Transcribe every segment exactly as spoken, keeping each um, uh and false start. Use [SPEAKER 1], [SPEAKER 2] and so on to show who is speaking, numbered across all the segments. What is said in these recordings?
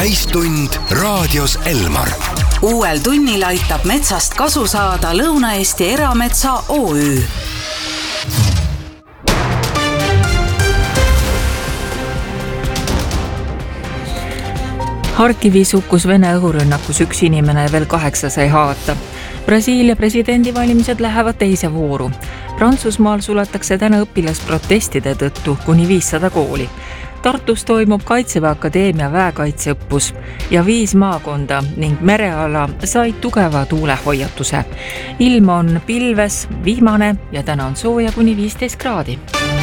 [SPEAKER 1] täistund raadios Elmar.
[SPEAKER 2] Uuel tunnil aitab metsast kasu saada Lõuna-Eesti Erametsa O Ü.
[SPEAKER 3] Harkivis hukkus Vene õhurünnakus üks inimene ja veel kaheksa sai haavata. Brasiilia presidendivalimised lähevad teise vooru. Prantsusmaal suletakse täna õpilasprotestide tõttu kuni viissada kooli. Tartus toimub Kaitseväe Akadeemia väekaitseõppus ja viis maakonda ning mereala said tugeva tuulehoiatuse. Ilm on pilves, vihmane ja täna on sooja kuni viisteist kraadi.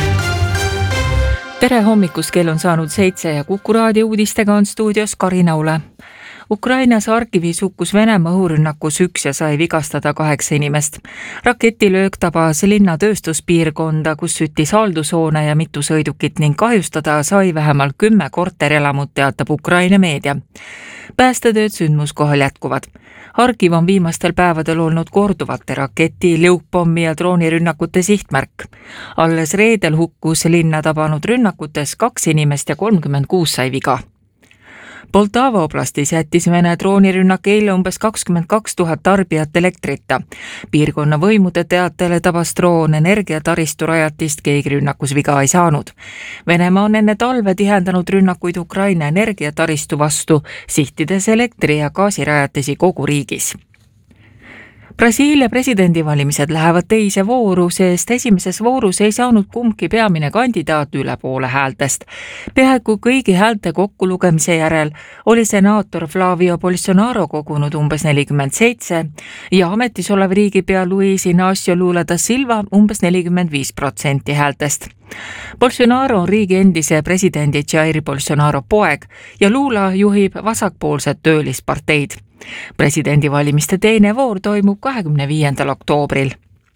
[SPEAKER 3] Tere hommikust, kell on saanud seitse ja Kuku raadio uudistega on stuudios Karina Ule. Ukrainas Harkivis hukkus Venemaa õhurünnakus üks ja sai vigastada kaheksa inimest. Raketilöök tabas linna tööstuspiirkonda, kus süttis haldushoone ja mitu sõidukit ning kahjustada sai vähemalt kümme korterelamut, teatab Ukraina meedia. Päästetööd sündmuskohal jätkuvad. Harkiv on viimastel päevadel olnud korduvate raketi, liukpommi ja droonirünnakute sihtmärk. Alles reedel hukkus linna tabanud rünnakutes kaks inimest ja kolmkümmend kuus sai viga. Poltava oblastis jättis Vene droonirünnak eile umbes kakskümmend kaks tuhat tarbijat elektrita. Piirkonna võimude teatele tabas droon energiataristu rajatist, keegi rünnakus viga ei saanud. Venemaa on enne talve tihendanud rünnakuid Ukraina energiataristu vastu, sihtides elektri- ja gaasirajatisi kogu riigis. Brasiilia presidendivalimised lähevad teise vooru, sest esimeses voorus ei saanud kumbki peamine kandidaat üle poole häältest. Peaaegu kõigi häälte kokkulugemise järel oli senaator Flavio Bolsonaro kogunud umbes nelikümmend seitse ja ametis olev riigipea Luis Inácio Lula da Silva umbes nelikümmend viis protsenti häältest. Bolsonaro on riigi endise presidendi Jair Bolsonaro poeg ja Lula juhib vasakpoolset töölisparteid. Presidendivalimiste teine voor toimub kahekümne viiendal oktoobril.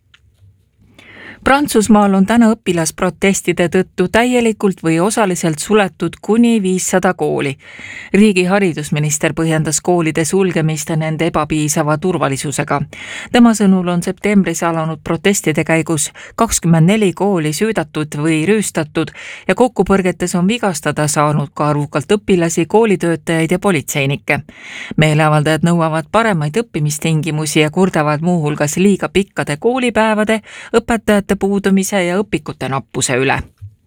[SPEAKER 3] Prantsusmaal on täna õpilasprotestide tõttu täielikult või osaliselt suletud kuni viissada kooli. Riigi haridusminister põhjendas koolide sulgemist nende ebapiisava turvalisusega. Tema sõnul on septembris alanud protestide käigus kakskümmend neli kooli süüdatud või rüüstatud ja kokkupõrgetes on vigastada saanud ka arvukalt õpilasi, koolitöötajaid ja politseinikke. Meeleavaldajad nõuavad paremaid õppimistingimusi ja kurdavad muuhulgas liiga pikkade koolipäevade, õpetajate puudumise ja õpikute nappuse üle.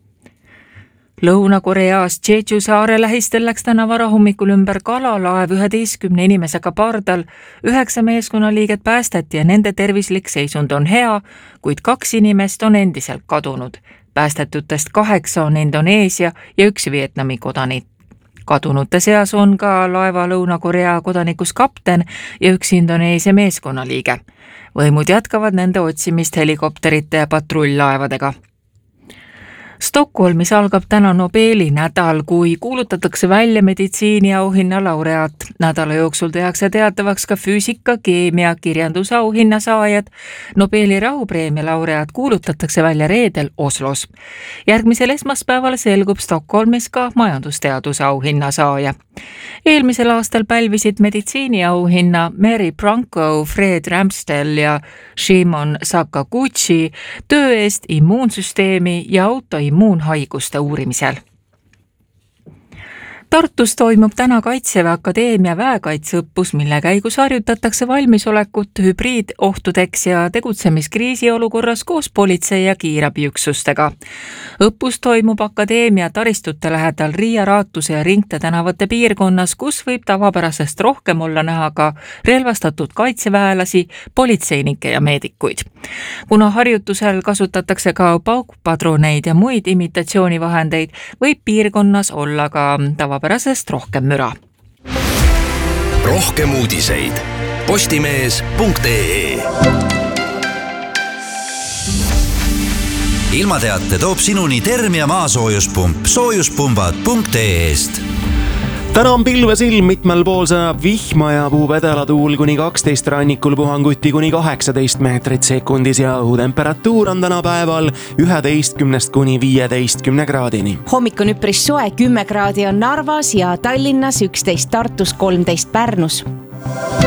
[SPEAKER 3] Lõuna-Koreas Jeju saare lähistel läks täna varahommikul ümber kalalaev üheteistkümne inimesega pardal. Üheksa meeskonnaliiget päästeti ja nende tervislik seisund on hea, kuid kaks inimest on endiselt kadunud. Päästetutest kaheksa on Indoneesia ja üks Vietnami kodanik. Kadunute seas on ka laeva Lõuna-Korea kodanikus kapten ja üks Indoneesia meeskonnaliige. Võimud jätkavad nende otsimist helikopterite ja patrull-laevadega. Stockholmis algab täna Nobeli nädal, kui kuulutatakse välja meditsiiniauhinna laureaat. Nädala jooksul tehakse teatavaks ka füüsika, keemia, kirjandusauhinna saajad. Nobeli rahupreemia laureaat kuulutatakse välja reedel Oslos. Järgmisel esmaspäeval selgub Stockholmis ka majandusteaduse auhinna saaja. Eelmisel aastal pälvisid meditsiiniauhinna Mary Branco, Fred Ramstel ja Shimon Sakaguchi töö eest immuunsüsteemi ja autoimmuunhaiguste uurimisel. Tartus toimub täna Kaitseväe Akadeemia väekaitseõppus, mille käigus harjutatakse valmisolekut hübriidohtudeks ja tegutsemiskriisi olukorras koos politsei ja kiirabiüksustega. Õppus toimub Akadeemia taristute lähedal Riia Raatuse ja Ringte tänavate piirkonnas, kus võib tavapärasest rohkem olla näha ka relvastatud kaitseväelasi, politseinikke ja meedikuid. Kuna harjutusel kasutatakse ka paukpadroneid ja muid imitatsioonivahendeid, võib piirkonnas olla ka tavapärasest rohkem müra.
[SPEAKER 1] Rohkem uudiseid postimees punkt ee. Ilmateate toob sinuni Termia maasoojuspump soojuspumbad punkt ee-st.
[SPEAKER 4] Täna on pilves ilm, mitmel pool sajab vihma ja puhub edalatuul kuni kaksteist, rannikul puhanguti kuni kaheksateist meetrit sekundis ja õhutemperatuur on täna päeval üheteistkümnest kuni viieteistkümne kraadini.
[SPEAKER 5] Hommik on üpris soe, kümme kraadi on Narvas ja Tallinnas, üksteist Tartus, kolmteist Pärnus.